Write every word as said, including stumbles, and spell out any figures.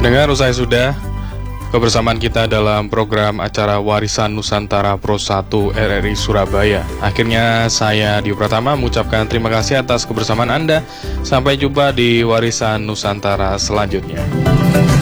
Dengar usai sudah kebersamaan kita dalam program acara Warisan Nusantara Pro satu R R I Surabaya. Akhirnya saya Dio Pratama mengucapkan terima kasih atas kebersamaan Anda. Sampai jumpa di Warisan Nusantara selanjutnya.